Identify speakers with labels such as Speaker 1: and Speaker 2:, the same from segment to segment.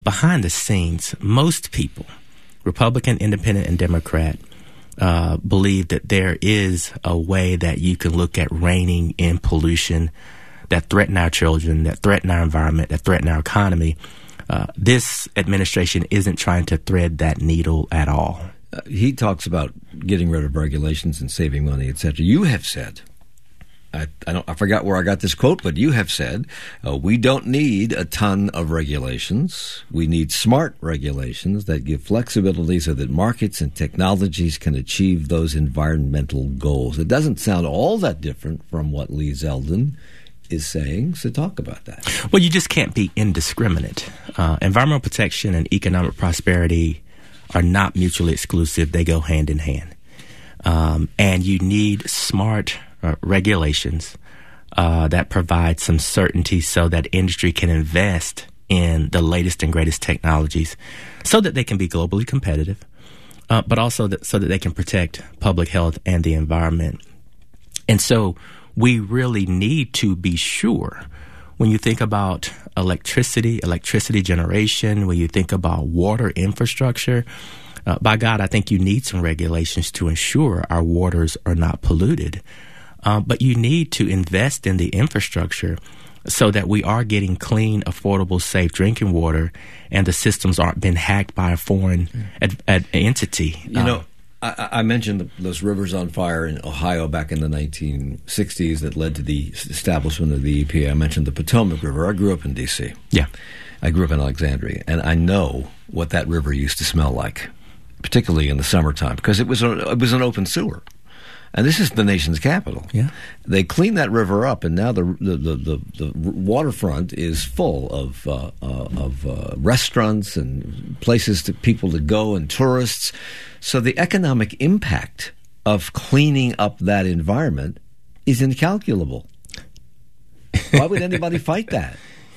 Speaker 1: behind the scenes, most people, Republican, Independent, and Democrat, believe that there is a way that you can look at reining in pollution that threaten our children, that threaten our environment, that threaten our economy. This administration isn't trying to thread that needle at all.
Speaker 2: He talks about getting rid of regulations and saving money, etc. You have said, I forgot where I got this quote, but you have said, we don't need a ton of regulations. We need smart regulations that give flexibility so that markets and technologies can achieve those environmental goals. It doesn't sound all that different from what Lee Zeldin is saying, so talk about that.
Speaker 1: Well, you just can't be indiscriminate. Environmental protection and economic prosperity are not mutually exclusive. They go hand in hand. And you need smart regulations that provide some certainty so that industry can invest in the latest and greatest technologies so that they can be globally competitive, but also so that they can protect public health and the environment. And so we really need to be sure when you think about electricity generation, when you think about water infrastructure, by God, I think you need some regulations to ensure our waters are not polluted. But you need to invest in the infrastructure so that we are getting clean, affordable, safe drinking water, and the systems aren't being hacked by a foreign entity.
Speaker 2: You know, I mentioned those rivers on fire in Ohio back in the 1960s that led to the establishment of the EPA. I mentioned the Potomac River. I grew up in D.C.
Speaker 1: Yeah.
Speaker 2: I grew up in Alexandria, and I know what that river used to smell like, particularly in the summertime, because it was an open sewer. And this is the nation's capital.
Speaker 1: Yeah.
Speaker 2: They cleaned that river up, and now the waterfront is full of restaurants and places to people to go and tourists. So the economic impact of cleaning up that environment is incalculable. Why would anybody fight that?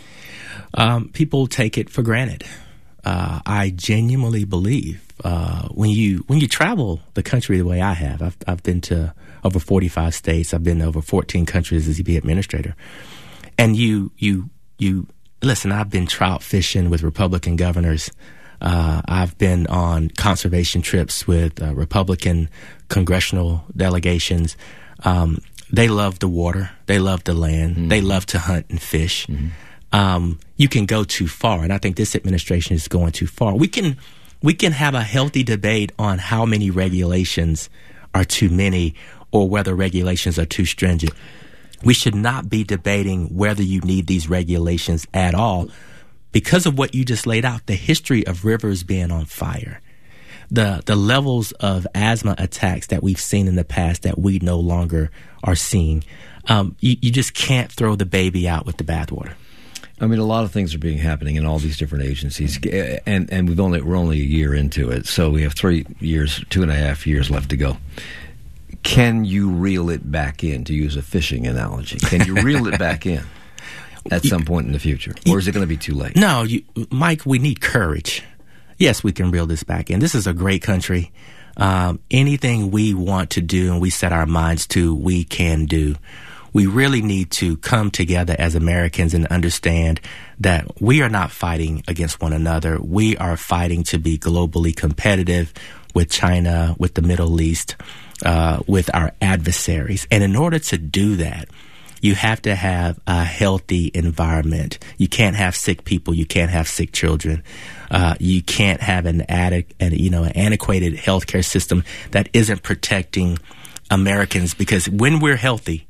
Speaker 1: People take it for granted. I genuinely believe when you travel the country the way I have, I've been to over 45 states. I've been to over 14 countries as EPA administrator, and you listen. I've been trout fishing with Republican governors. I've been on conservation trips with Republican congressional delegations. They love the water. They love the land. Mm-hmm. They love to hunt and fish. Mm-hmm. You can go too far, and I think this administration is going too far. We can have a healthy debate on how many regulations are too many or whether regulations are too stringent. We should not be debating whether you need these regulations at all because of what you just laid out, the history of rivers being on fire, the levels of asthma attacks that we've seen in the past that we no longer are seeing. You just can't throw the baby out with the bathwater.
Speaker 2: I mean, a lot of things are happening in all these different agencies, and we're only a year into it, so we have 2.5 years left to go. Can you reel it back in, to use a fishing analogy? Can you reel it back in at some point in the future, or is it going to be too late?
Speaker 1: No, Mike, we need courage. Yes, we can reel this back in. This is a great country. Anything we want to do and we set our minds to, we can do. We really need to come together as Americans and understand that we are not fighting against one another. We are fighting to be globally competitive with China, with the Middle East, with our adversaries. And in order to do that, you have to have a healthy environment. You can't have sick people. You can't have sick children. You can't have an antiquated healthcare system that isn't protecting Americans, because when we're healthy,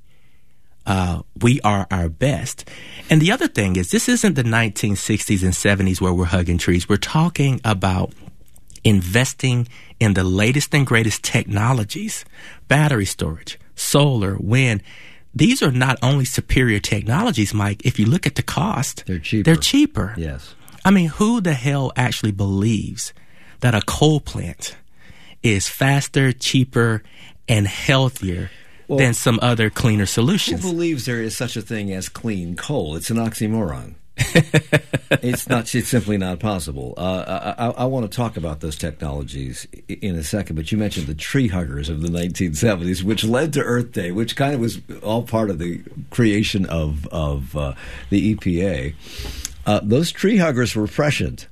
Speaker 1: we are our best. And the other thing is, this isn't the 1960s and 70s where we're hugging trees. We're talking about investing in the latest and greatest technologies, battery storage, solar, wind. These are not only superior technologies, Mike. If you look at the cost,
Speaker 2: they're cheaper.
Speaker 1: They're cheaper.
Speaker 2: Yes.
Speaker 1: I mean, who the hell actually believes that a coal plant is faster, cheaper, and healthier than some other cleaner solutions?
Speaker 2: Who believes there is such a thing as clean coal? It's an oxymoron. It's simply not possible. I want to talk about those technologies in a second, but you mentioned the tree huggers of the 1970s, which led to Earth Day, which kind of was all part of the creation of the EPA. Those tree huggers were prescient.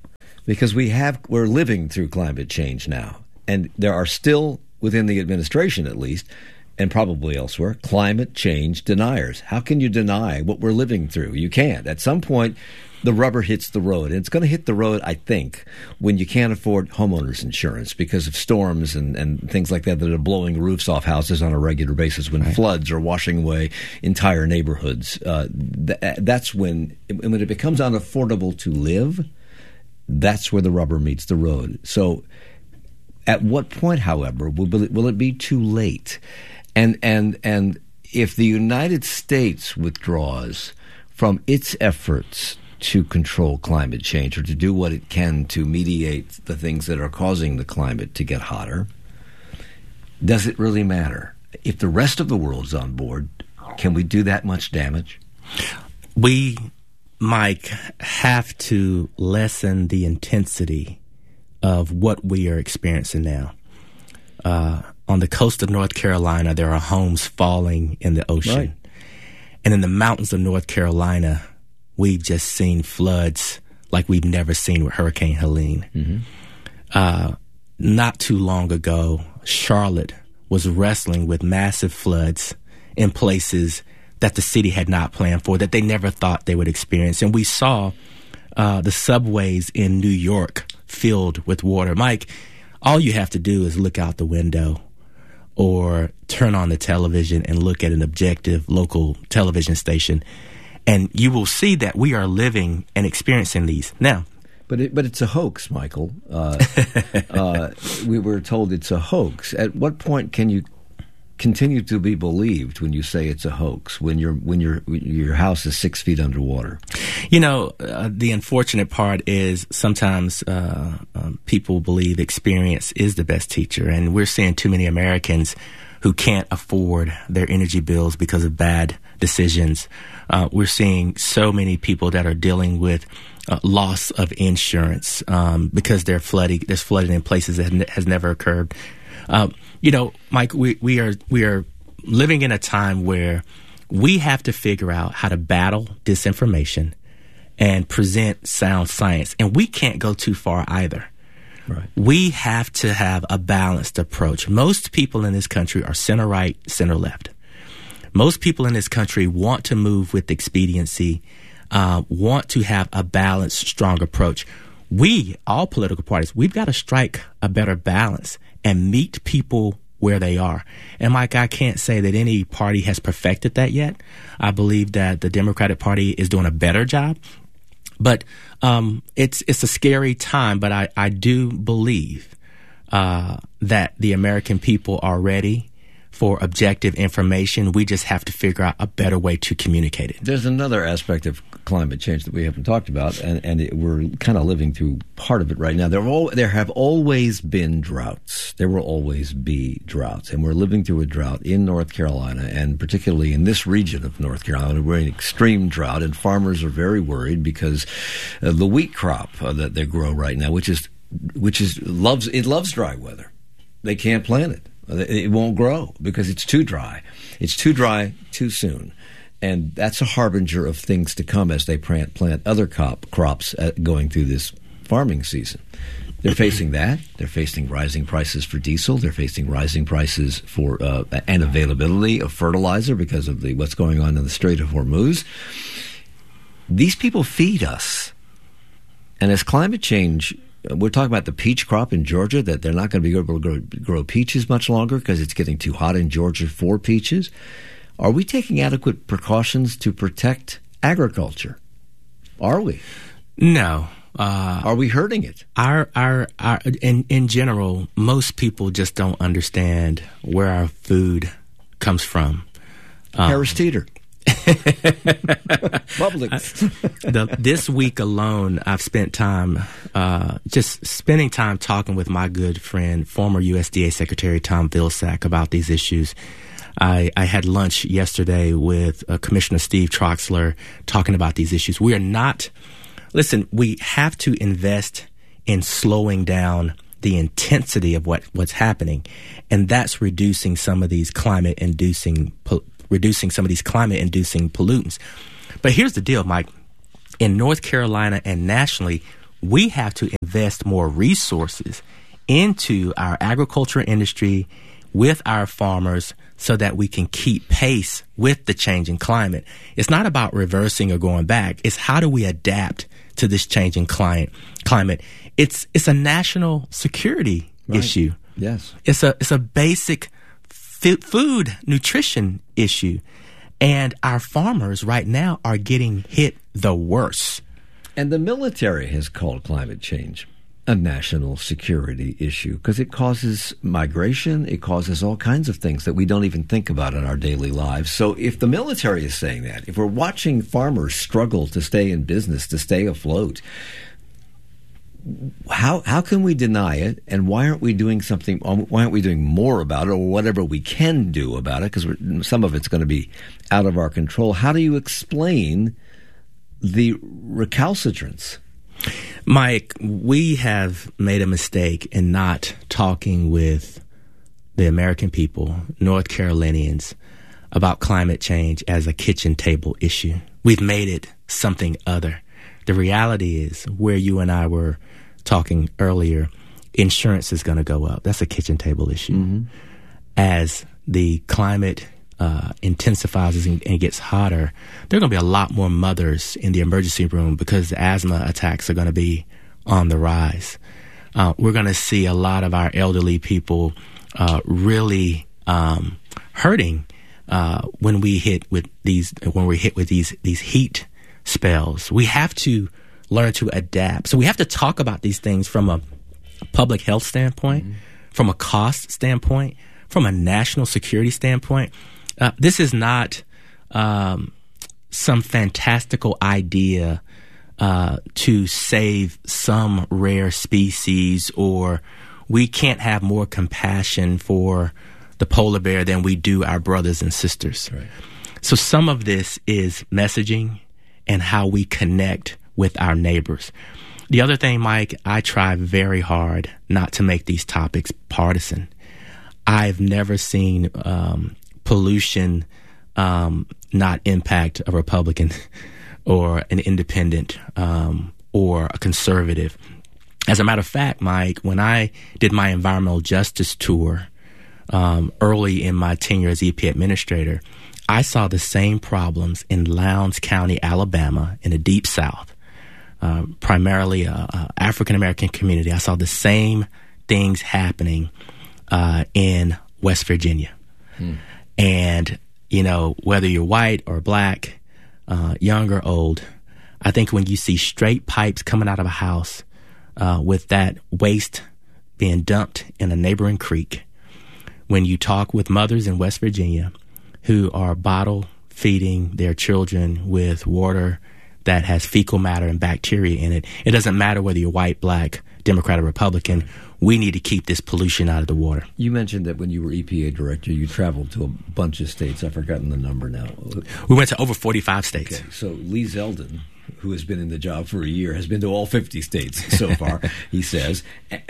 Speaker 2: because we're living through climate change now, and there are still, within the administration at least, and probably elsewhere, climate change deniers. How can you deny what we're living through? You can't. At some point, the rubber hits the road. And it's going to hit the road, I think, when you can't afford homeowners insurance because of storms and things like that are blowing roofs off houses on a regular basis, when floods are washing away entire neighborhoods. That's when it becomes unaffordable to live, that's where the rubber meets the road. So at what point, however, will it be too late? And if the United States withdraws from its efforts to control climate change or to do what it can to mediate the things that are causing the climate to get hotter, does it really matter? If the rest of the world's on board, can we do that much damage?
Speaker 1: We, Mike, have to lessen the intensity of what we are experiencing now. On the coast of North Carolina, there are homes falling in the ocean. Right. And in the mountains of North Carolina, we've just seen floods like we've never seen with Hurricane Helene. Mm-hmm. Not too long ago, Charlotte was wrestling with massive floods in places that the city had not planned for, that they never thought they would experience. And we saw the subways in New York filled with water. Mike, all you have to do is look out the window or turn on the television and look at an objective local television station, and you will see that we are living and experiencing these now.
Speaker 2: But it's a hoax, Michael. We were told it's a hoax. At what point can you continue to be believed when you say it's a hoax, when your house is 6 feet underwater?
Speaker 1: You know, the unfortunate part is sometimes people believe experience is the best teacher, and we're seeing too many Americans who can't afford their energy bills because of bad decisions. We're seeing so many people that are dealing with loss of insurance because there's flooding in places that has never occurred. You know, Mike, we are living in a time where we have to figure out how to battle disinformation and present sound science, and we can't go too far either. Right. We have to have a balanced approach. Most people in this country are center right, center left. Most people in this country want to move with expediency, want to have a balanced, strong approach. We, all political parties, we've got to strike a better balance and meet people where they are. And Mike, I can't say that any party has perfected that yet. I believe that the Democratic Party is doing a better job. But it's a scary time, but I do believe that the American people are ready for objective information. We just have to figure out a better way to communicate it.
Speaker 2: There's another aspect of climate change that we haven't talked about, and we're kind of living through part of it right now. There have always been droughts. There will always be droughts, and we're living through a drought in North Carolina, and particularly in this region of North Carolina. We're in extreme drought, and farmers are very worried because the wheat crop that they grow right now, which loves dry weather. They can't plant it. It won't grow because it's too dry. It's too dry too soon. And that's a harbinger of things to come as they plant other crops going through this farming season. They're facing that. They're facing rising prices for diesel. They're facing rising prices for and availability of fertilizer because of what's going on in the Strait of Hormuz. These people feed us. And as climate change, we're talking about the peach crop in Georgia, that they're not going to be able to grow peaches much longer because it's getting too hot in Georgia for peaches. Are we taking adequate precautions to protect agriculture? Are we?
Speaker 1: No.
Speaker 2: Are we hurting it?
Speaker 1: In general, most people just don't understand where our food comes from.
Speaker 2: Harris Teeter. Publix.
Speaker 1: This week alone, I've spent time spending time talking with my good friend, former USDA Secretary Tom Vilsack, about these issues. I had lunch yesterday with Commissioner Steve Troxler talking about these issues. We have to invest in slowing down the intensity of what's happening, and that's reducing some of these climate-inducing pollutants. But here's the deal, Mike. In North Carolina and nationally, we have to invest more resources into our agriculture industry with our farmers so that we can keep pace with the changing climate. It's not about reversing or going back. It's how do we adapt to this changing climate. It's a national security issue.
Speaker 2: Yes.
Speaker 1: It's a basic food nutrition issue. And our farmers right now are getting hit the worst.
Speaker 2: And the military has called climate change a national security issue because it causes migration. It causes all kinds of things that we don't even think about in our daily lives. So if the military is saying that, if we're watching farmers struggle to stay in business, to stay afloat, how can we deny it? And why aren't we doing something? Why aren't we doing more about it, or whatever we can do about it? Because some of it's going to be out of our control. How do you explain the recalcitrance?
Speaker 1: Mike, we have made a mistake in not talking with the American people, North Carolinians, about climate change as a kitchen table issue. We've made it something other. The reality is, where you and I were talking earlier, insurance is going to go up. That's a kitchen table issue. Mm-hmm. As the climate intensifies and gets hotter, there are going to be a lot more mothers in the emergency room because the asthma attacks are going to be on the rise. We're going to see a lot of our elderly people really hurting when we're hit with these heat spells. We have to learn to adapt. So we have to talk about these things from a public health standpoint, from a cost standpoint, from a national security standpoint. This is not some fantastical idea to save some rare species, or we can't have more compassion for the polar bear than we do our brothers and sisters. Right. So some of this is messaging and how we connect with our neighbors. The other thing, Mike, I try very hard not to make these topics partisan. I've never seen pollution not impact a Republican or an independent or a conservative. As a matter of fact, Mike, when I did my environmental justice tour early in my tenure as EPA administrator, I saw the same problems in Lowndes County, Alabama, in the Deep South, primarily a African-American community. I saw the same things happening in West Virginia. And, you know, whether you're white or black, young or old, I think when you see straight pipes coming out of a house with that waste being dumped in a neighboring creek, when you talk with mothers in West Virginia who are bottle feeding their children with water that has fecal matter and bacteria in it, it doesn't matter whether you're white, black, Democrat, or Republican. We need to keep this pollution out of the water. You
Speaker 2: mentioned that when you were EPA director, you traveled to a bunch of states. I've forgotten the number now.
Speaker 1: We went to over 45 states.
Speaker 2: Okay. So Lee Zeldin, who has been in the job for a year, has been to all 50 states so far, he says.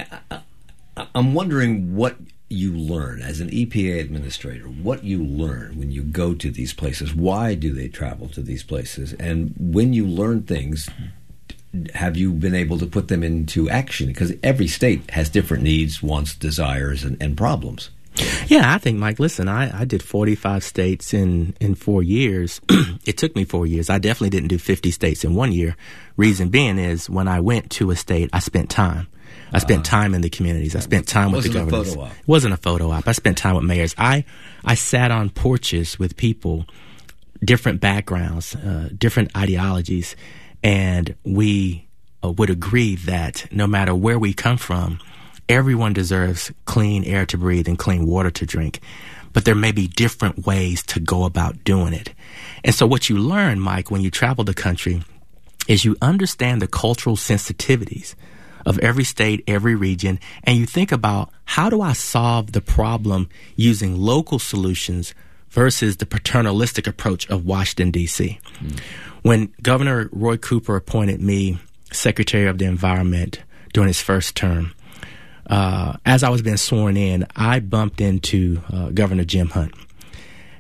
Speaker 2: I'm wondering what you learn as an EPA administrator, what you learn when you go to these places. Why do they travel to these places? And when you learn things, have you been able to put them into action? Because every state has different needs, wants, desires, and problems.
Speaker 1: Yeah, I think, Mike, listen, I did 45 states in 4 years. It took me 4 years. I definitely didn't do 50 states in 1 year. Reason being is when I went to a state, I spent time. I spent time in the communities. I spent time with the governors. It wasn't a photo op. I spent time with mayors. I sat on porches with people, different backgrounds, different ideologies, and we would agree that no matter where we come from, everyone deserves clean air to breathe and clean water to drink. But there may be different ways to go about doing it. And so what you learn, Mike, when you travel the country is you understand the cultural sensitivities of every state, every region, and you think about how do I solve the problem using local solutions versus the paternalistic approach of Washington, D.C. When Governor Roy Cooper appointed me Secretary of the Environment during his first term, as I was being sworn in, I bumped into Governor Jim Hunt.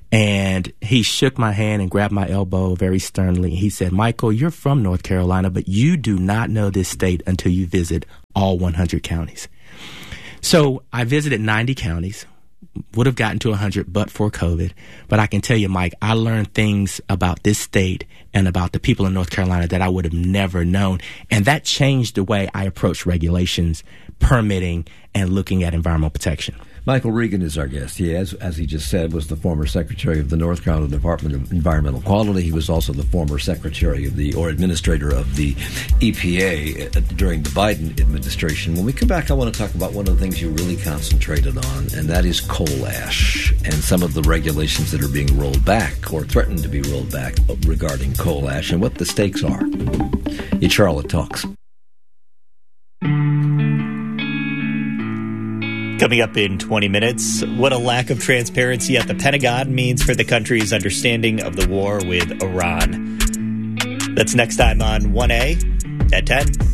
Speaker 1: And he shook my hand and grabbed my elbow very sternly. He said, Michael, you're from North Carolina, but you do not know this state until you visit all 100 counties. So I visited 90 counties, would have gotten to 100 but for COVID. But I can tell you, Mike, I learned things about this state and about the people in North Carolina that I would have never known. And that changed the way I approach regulations, permitting, and looking at environmental protection.
Speaker 2: Michael Regan is our guest. He, as he just said, was the former secretary of the North Carolina Department of Environmental Quality. He was also the former secretary of or administrator of the EPA during the Biden administration. When we come back, I want to talk about one of the things you really concentrated on, and that is coal ash and some of the regulations that are being rolled back or threatened to be rolled back regarding coal ash and what the stakes are. It's Charlotte Talks.
Speaker 3: Coming up in 20 minutes, what a lack of transparency at the Pentagon means for the country's understanding of the war with Iran. That's next time on 1A at 10.